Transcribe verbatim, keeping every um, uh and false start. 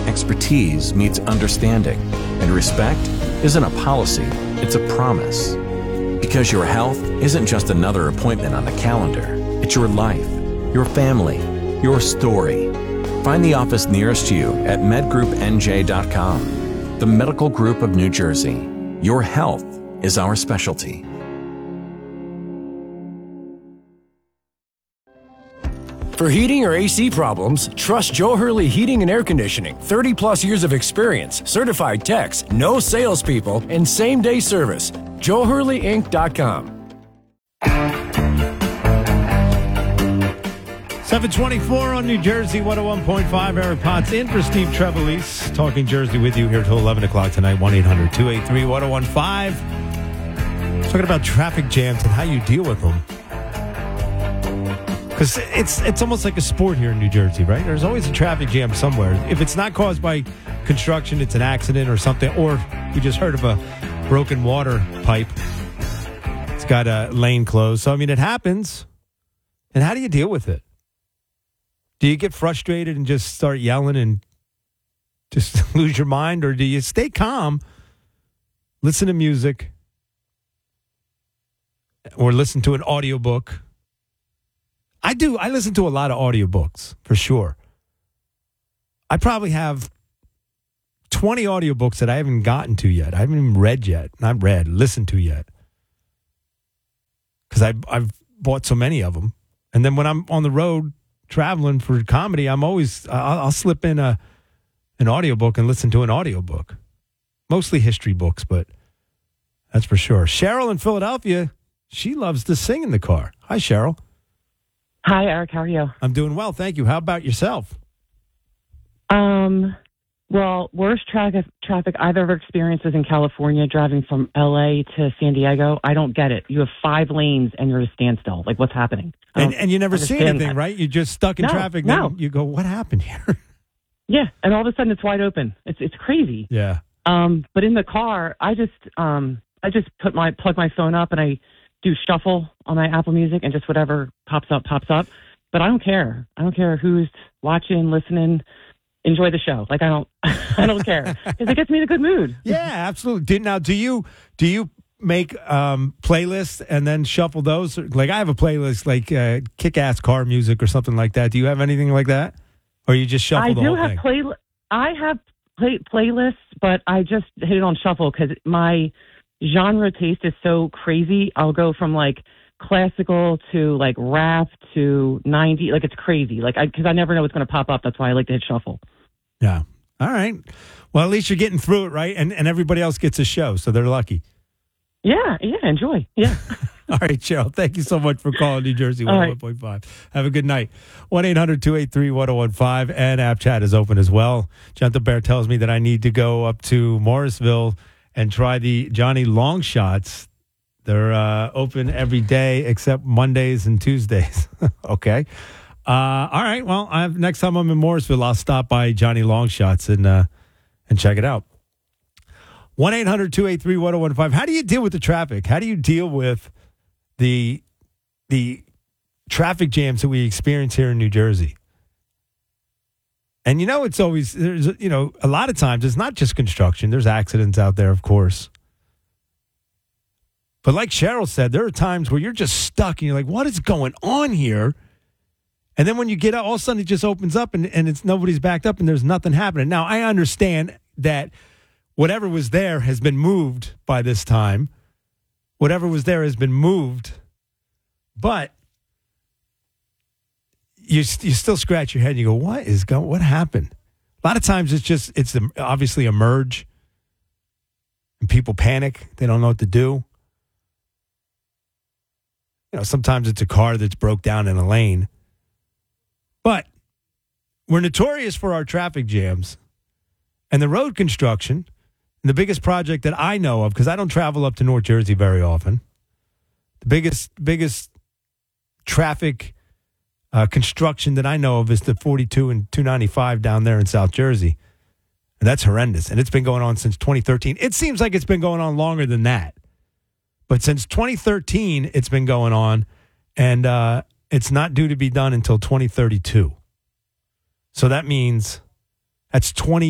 expertise meets understanding, and respect isn't a policy, it's a promise. Because your health isn't just another appointment on the calendar, it's your life, your family, your story. Find the office nearest you at med group n j dot com. The Medical Group of New Jersey. Your health is our specialty. For heating or A C problems, trust Joe Hurley Heating and Air Conditioning. thirty plus years of experience, certified techs, no salespeople, and same-day service. joe hurley inc dot com. seven twenty-four on New Jersey, one oh one point five. Eric Potts in for Steve Trevelise. Talking Jersey with you here till eleven o'clock tonight. one eight hundred two eight three one oh one five. Talking about traffic jams and how you deal with them. Because it's it's almost like a sport here in New Jersey, right? There's always a traffic jam somewhere. If it's not caused by construction, it's an accident or something. Or we just heard of a broken water pipe. It's got a lane closed. So, I mean, it happens. And how do you deal with it? Do you get frustrated and just start yelling and just lose your mind? Or do you stay calm, listen to music, or listen to an audiobook? I do. I listen to a lot of audiobooks, for sure. I probably have twenty audiobooks that I haven't gotten to yet. I haven't even read yet. Not read, listened to yet. Because I've bought so many of them. And then when I'm on the road traveling for comedy, I'm always, I'll, I'll slip in a an audiobook and listen to an audiobook. Mostly history books, but that's for sure. Cheryl in Philadelphia, she loves to sing in the car. Hi, Cheryl. Hi, Eric. How are you? I'm doing well, thank you. How about yourself? Um, well, worst traffic traffic I've ever experienced was in California, driving from L A to San Diego. I don't get it. You have five lanes and you're at a standstill. Like, what's happening? And, and you never see anything, that. right? You're just stuck in no, traffic. No. Then you go, what happened here? Yeah, and all of a sudden it's wide open. It's it's crazy. Yeah. Um, but in the car, I just um I just put my plug my phone up and I do shuffle on my Apple Music and just whatever pops up, pops up. But I don't care. I don't care who's watching, listening. Enjoy the show. Like I don't, I don't care because it gets me in a good mood. Yeah, absolutely. Did, now, do you do you make um, playlists and then shuffle those? Like I have a playlist like uh, kick-ass car music or something like that. Do you have anything like that, or you just shuffle I the do whole have thing? play. I have play, playlists, but I just hit it on shuffle because my genre taste is so crazy. I'll go from like classical to like rap to ninety. Like it's crazy. Like I because I never know what's going to pop up. That's why I like to hit shuffle. Yeah. All right. Well, at least you're getting through it, right? And and everybody else gets a show, so they're lucky. Yeah. Yeah. Enjoy. Yeah. All right, Cheryl. Thank you so much for calling New Jersey one oh one point five. Right. Have a good night. one eight hundred two eight three one oh one five and app chat is open as well. Jonathan Bear tells me that I need to go up to Morrisville and try the Johnny Long Shots. They're uh, open every day except Mondays and Tuesdays. Okay. Uh, all right. Well, I have, next time I'm in Morrisville, I'll stop by Johnny Long Shots and uh, and check it out. one eight hundred two eight three one oh one five. How do you deal with the traffic? How do you deal with the the traffic jams that we experience here in New Jersey? And you know, it's always, there's, you know, a lot of times it's not just construction. There's accidents out there, of course. But like Cheryl said, there are times where you're just stuck and you're like, what is going on here? And then when you get out, all of a sudden it just opens up and, and it's nobody's backed up and there's nothing happening. Now, I understand that whatever was there has been moved by this time. Whatever was there has been moved. But you you still scratch your head and you go, what is going, what happened? A lot of times it's just, it's obviously a merge. And people panic. They don't know what to do. You know, sometimes it's a car that's broke down in a lane. But we're notorious for our traffic jams and the road construction. And the biggest project that I know of, because I don't travel up to North Jersey very often, the biggest biggest traffic uh, construction that I know of is the forty-two and two ninety-five down there in South Jersey. And that's horrendous. And it's been going on since twenty thirteen. It seems like it's been going on longer than that. But since twenty thirteen, it's been going on. And uh, it's not due to be done until twenty thirty-two. So that means that's twenty